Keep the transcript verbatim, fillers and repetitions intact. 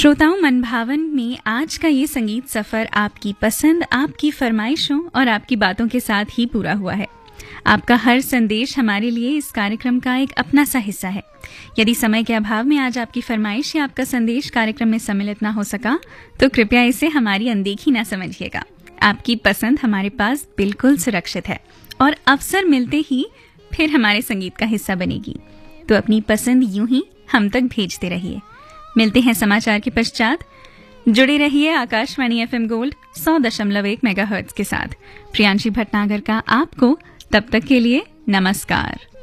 श्रोताओं, मन भावन में आज का ये संगीत सफर आपकी पसंद, आपकी फरमाइशों और आपकी बातों के साथ ही पूरा हुआ है। आपका हर संदेश हमारे लिए इस कार्यक्रम का एक अपना सा हिस्सा है। यदि समय के अभाव में आज आपकी फरमाइश या आपका संदेश कार्यक्रम में सम्मिलित ना हो सका, तो कृपया इसे हमारी अनदेखी ना समझिएगा। आपकी पसंद हमारे पास बिल्कुल सुरक्षित है और अवसर मिलते ही फिर हमारे संगीत का हिस्सा बनेगी। तो अपनी पसंद यूं ही हम तक भेजते रहिए। मिलते हैं समाचार के पश्चात। जुड़े रहिए आकाशवाणी एफएम गोल्ड सौ दशमलव एक मेगाहर्ट्ज के साथ। प्रियांशी भटनागर का आपको तब तक के लिए नमस्कार।